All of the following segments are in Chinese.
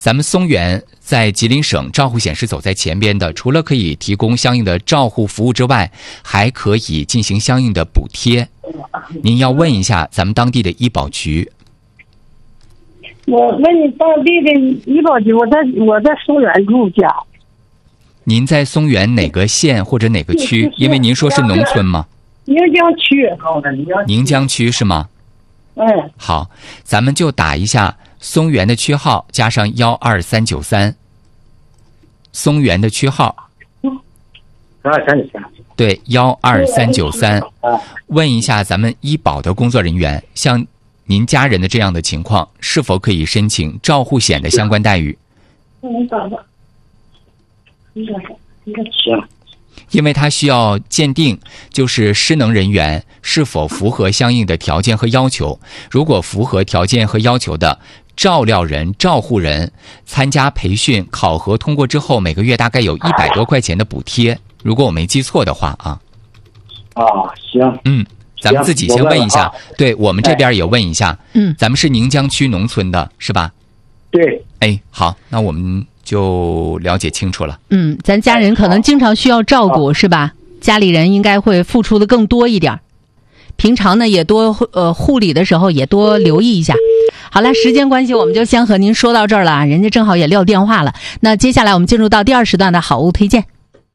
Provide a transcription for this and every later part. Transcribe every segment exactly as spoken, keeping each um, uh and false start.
咱们松原在吉林省照护险是走在前边的，除了可以提供相应的照护服务之外，还可以进行相应的补贴。您要问一下咱们当地的医保局。 我问你当地的医保局，我在我在松原住家。 您在松原哪个县或者哪个区？因为您说是农村吗？ 宁江区。 宁江区是吗？ 嗯。 好，咱们就打一下松原的区号加上幺二三九三。松原的区号。 二三九三。 对，幺二三九三。问一下咱们医保的工作人员，像您家人的这样的情况，是否可以申请照护险的相关待遇？ 你等等。你等等，你等行。 因为它需要鉴定，就是失能人员是否符合相应的条件和要求。如果符合条件和要求的照料人、照护人，参加培训、考核通过之后，每个月大概有一百多块钱的补贴。如果我没记错的话啊。 啊，行。 嗯，咱们自己先问一下。对，我们这边也问一下。 嗯， 咱们是宁江区农村的，是吧？ 对。 哎，好，那我们就了解清楚了。 嗯，咱家人可能经常需要照顾，是吧？家里人应该会付出的更多一点，平常呢也多呃护理的时候也多留意一下。好了，时间关系我们就先和您说到这儿了，人家正好也撂电话了。那接下来我们进入到第二时段的好物推荐。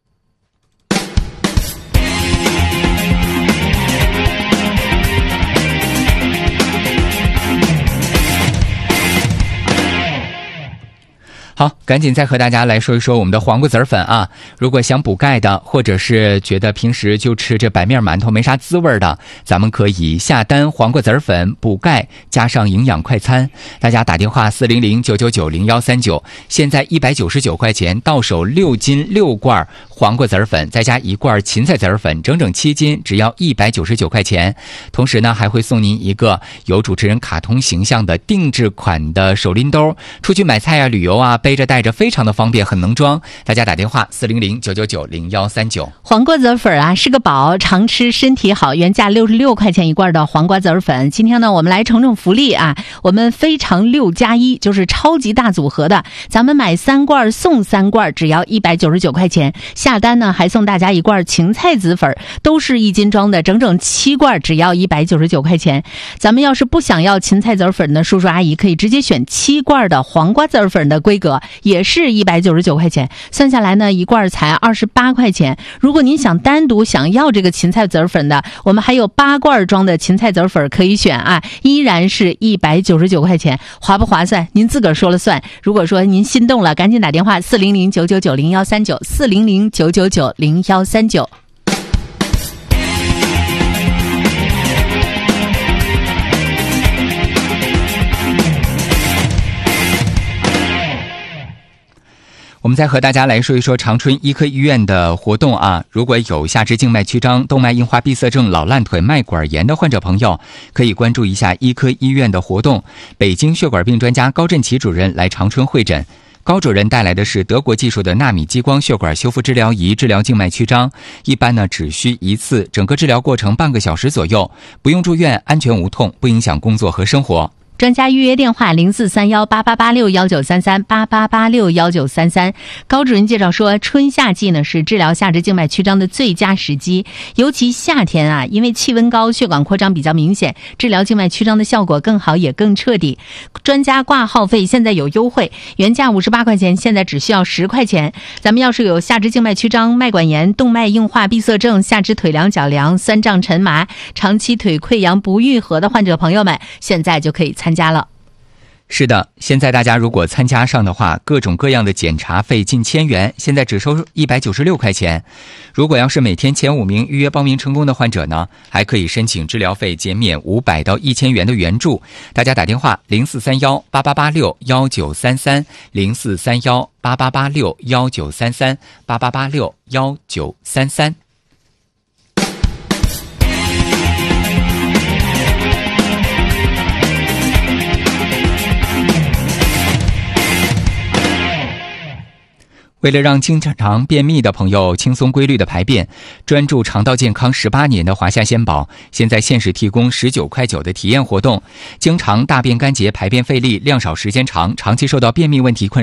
好，赶紧再和大家来说一说我们的黄瓜籽粉啊！如果想补钙的，或者是觉得平时就吃这白面馒头没啥滋味的，咱们可以下单黄瓜籽粉补钙，加上营养快餐。大家打电话四零零九九九零幺三九，现在一百九十九块钱到手六斤六罐黄瓜籽粉，再加一罐芹菜籽粉，整整七斤，只要一百九十九块钱。同时呢，还会送您一个有主持人卡通形象的定制款的手拎兜，出去买菜啊、旅游啊。背着带着非常的方便，很能装。大家打电话四零零九九九零幺三九。 黄瓜籽粉啊是个宝，常吃身体好。原价六十六块钱一罐的黄瓜籽粉，今天呢我们来宠宠福利啊！我们非常六加一，就是超级大组合的，咱们买三罐送三罐，只要一百九十九块钱。下单呢还送大家一罐芹菜籽粉，都是一斤装的，整整七罐，只要一百九十九块钱。咱们要是不想要芹菜籽粉的叔叔阿姨，可以直接选七罐的黄瓜籽粉的规格。也是一百九十九块钱，算下来呢一罐才二十八块钱。如果您想单独想要这个芹菜籽粉的，我们还有八罐装的芹菜籽粉可以选啊，依然是一百九十九块钱，划不划算您自个儿说了算。如果说您心动了，赶紧打电话四零零九九九零幺三九 四零零九九九零幺三九。 我们再和大家来说一说长春医科医院的活动啊！如果有下肢静脉曲张、动脉硬化闭塞症、老烂腿、脉管炎的患者朋友，可以关注一下医科医院的活动。北京血管病专家高振奇主任来长春会诊，高主任带来的是德国技术的纳米激光血管修复治疗仪，治疗静脉曲张。一般呢只需一次，整个治疗过程半个小时左右，不用住院，安全无痛，不影响工作和生活。 专家预约电话零四三幺八八八六幺九三三八八八六幺九三三。高主任介绍说，春夏季呢是治疗下肢静脉曲张的最佳时机，尤其夏天啊，因为气温高，血管扩张比较明显，治疗静脉曲张的效果更好也更彻底。专家挂号费现在有优惠，原价五十八块钱，现在只需要十块钱。咱们要是有下肢静脉曲张、脉管炎、动脉硬化闭塞症、下肢腿凉脚凉、酸胀沉麻、长期腿溃疡不愈合的患者朋友们，现在就可以参加了。 是的，现在大家如果参加上的话，各种各样的检查费近千元，现在只收一百九十六块钱。如果要是每天前五名预约报名成功的患者呢，还可以申请治疗费减免五百到一千元的援助。大家打电话零四三幺八八八六幺九三三零四三幺八八八六幺九三三八八八六幺九三三。为了让经常便秘的朋友轻松规律的排便，专注肠道健康十八年的华夏鲜宝现在限时提供十九块九的体验活动。经常大便干结、排便费力、量少时间长，长期受到便秘问题困扰